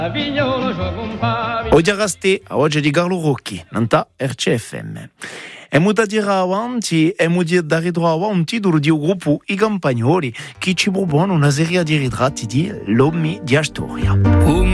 Oggi rasti a oggi di Carlo Rocchi, nanta RCFM. Emo da dire avanti, emo di dare avanti durante il gruppo I Campagnoli che ci propongono una serie di ritratti di l'uomo di storia.